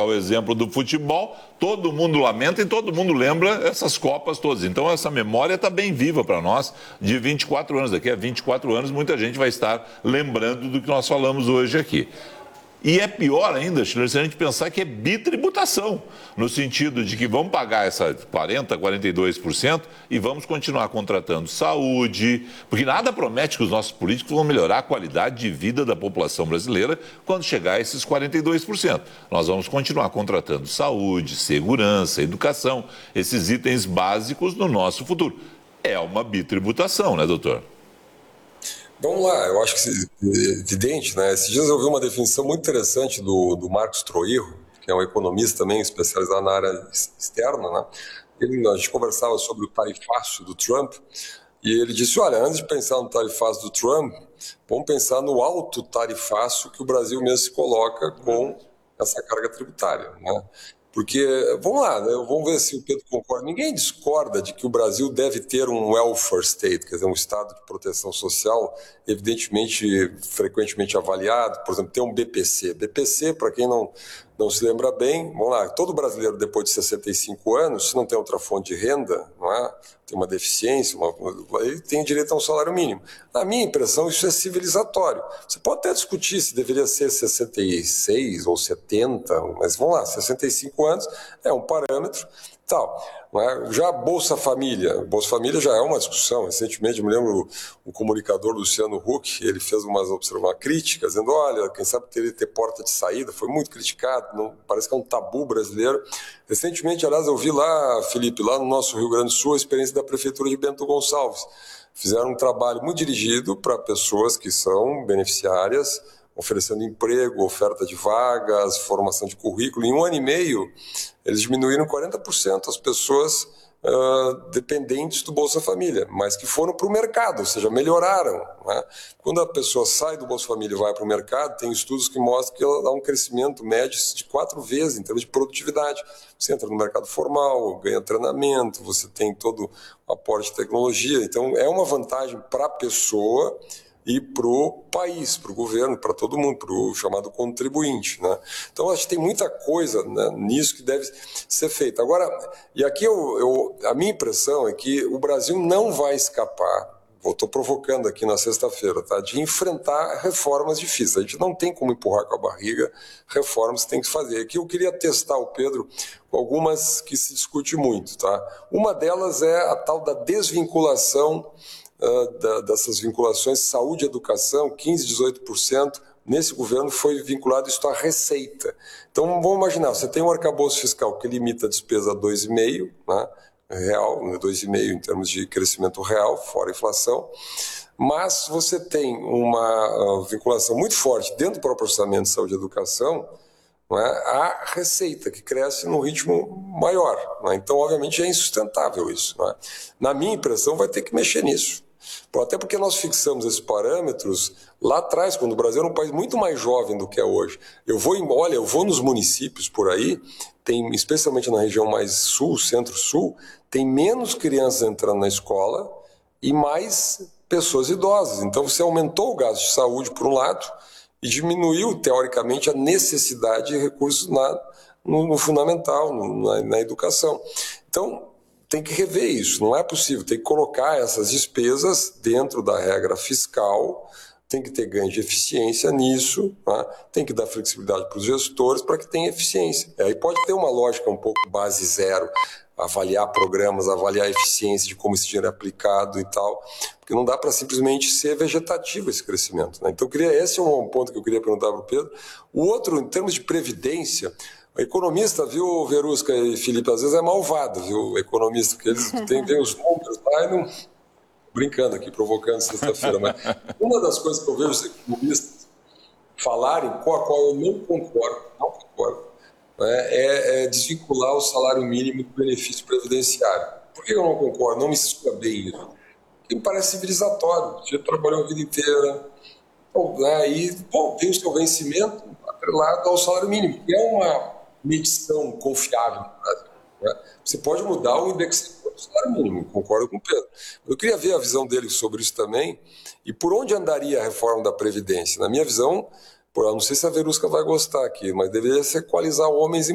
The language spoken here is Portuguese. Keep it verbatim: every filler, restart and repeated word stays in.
o exemplo do futebol, todo mundo lamenta e todo mundo lembra essas Copas todas. Então, essa memória está bem viva para nós de vinte e quatro anos. Daqui a vinte e quatro anos, muita gente vai estar lembrando do que nós falamos hoje aqui. E é pior ainda, Schiller, se a gente pensar que é bitributação, no sentido de que vamos pagar essa quarenta por cento, quarenta e dois por cento e vamos continuar contratando saúde, porque nada promete que os nossos políticos vão melhorar a qualidade de vida da população brasileira quando chegar a esses quarenta e dois por cento. Nós vamos continuar contratando saúde, segurança, educação, esses itens básicos no nosso futuro. É uma bitributação, né, doutor? Vamos lá, eu acho que é evidente, né? Esses dias eu vi uma definição muito interessante do, do Marcos Troiro, que é um economista também especializado na área externa, né? Ele, a gente conversava sobre o tarifácio do Trump e ele disse, olha, antes de pensar no tarifácio do Trump, vamos pensar no alto tarifácio que o Brasil mesmo se coloca com essa carga tributária, né? Porque, vamos lá, né? Vamos ver se o Pedro concorda. Ninguém discorda de que o Brasil deve ter um welfare state, quer dizer, um estado de proteção social, evidentemente, frequentemente avaliado. Por exemplo, tem um B P C. B P C, para quem não, não se lembra bem, vamos lá, todo brasileiro depois de sessenta e cinco anos, se não tem outra fonte de renda, não é? Tem uma deficiência, uma, ele tem direito a um salário mínimo. Na minha impressão, isso é civilizatório. Você pode até discutir se deveria ser sessenta e seis ou setenta, mas vamos lá, sessenta e cinco anos é um parâmetro. Tal, não é? Já a Bolsa Família, Bolsa Família já é uma discussão. Recentemente, eu me lembro, o comunicador Luciano Huck, ele fez umas observações, uma crítica, dizendo, olha, quem sabe teria que ter porta de saída, foi muito criticado, não, parece que é um tabu brasileiro. Recentemente, aliás, eu vi lá, Felipe, lá no nosso Rio Grande do Sul, a experiência da Prefeitura de Bento Gonçalves. Fizeram um trabalho muito dirigido para pessoas que são beneficiárias, oferecendo emprego, oferta de vagas, formação de currículo. Em um ano e meio, eles diminuíram quarenta por cento as pessoas uh, dependentes do Bolsa Família, mas que foram para o mercado, ou seja, melhoraram. Né? Quando a pessoa sai do Bolsa Família e vai para o mercado, tem estudos que mostram que ela dá um crescimento médio de quatro vezes em termos de produtividade. Você entra no mercado formal, ganha treinamento, você tem todo o aporte de tecnologia. Então, é uma vantagem para a pessoa e para o país, para o governo, para todo mundo, para o chamado contribuinte, né? Então, acho que tem muita coisa, né, nisso que deve ser feita. Agora, e aqui eu, eu, a minha impressão é que o Brasil não vai escapar, estou provocando aqui na sexta-feira, tá, de enfrentar reformas difíceis. A gente não tem como empurrar com a barriga reformas que tem que fazer. Aqui eu queria testar o Pedro com algumas que se discute muito. Tá? Uma delas é a tal da desvinculação Uh, da, dessas vinculações, saúde e educação, quinze, dezoito por cento, nesse governo foi vinculado isso à receita. Então, vamos imaginar, você tem um arcabouço fiscal que limita a despesa a dois vírgula cinco, né, real, dois vírgula cinco em termos de crescimento real, fora a inflação, mas você tem uma uh, vinculação muito forte dentro do próprio orçamento de saúde e educação, não é, a receita, que cresce num ritmo maior. Não é? Então, obviamente, é insustentável isso. Não é? Na minha impressão, vai ter que mexer nisso. Até porque nós fixamos esses parâmetros lá atrás, quando o Brasil era um país muito mais jovem do que é hoje. Eu vou, olha, eu vou nos municípios por aí, tem, especialmente na região mais sul, centro-sul, tem menos crianças entrando na escola e mais pessoas idosas. Então, você aumentou o gasto de saúde, por um lado, e diminuiu, teoricamente, a necessidade de recursos na, no, no fundamental, no, na, na educação. Então, tem que rever isso, não é possível, tem que colocar essas despesas dentro da regra fiscal, tem que ter ganho de eficiência nisso, né? Tem que dar flexibilidade para os gestores para que tenha eficiência. Aí pode ter uma lógica um pouco base zero, avaliar programas, avaliar a eficiência de como esse dinheiro é aplicado e tal, porque não dá para simplesmente ser vegetativo esse crescimento. Né? Então, eu queria, esse é um ponto que eu queria perguntar para o Pedro. O outro, em termos de previdência, o economista, viu, Verusca e Felipe, às vezes é malvado, viu, o economista, porque eles têm ver os números lá e não... Brincando aqui, provocando sexta-feira, mas uma das coisas que eu vejo os economistas falarem, com a qual eu não concordo, não concordo, né, é, é desvincular o salário mínimo do benefício previdenciário. Por que eu não concordo? Não me soa bem isso. Porque me parece civilizatório. Você trabalhou a vida inteira, bom, né, e bom, tem o seu vencimento atrelado ao salário mínimo, que é uma medição confiável no Brasil. Né? Você pode mudar o indexador do salário mínimo, concordo com o Pedro. Eu queria ver a visão dele sobre isso também e por onde andaria a reforma da Previdência. Na minha visão, não sei se a Verusca vai gostar aqui, mas deveria se equalizar homens e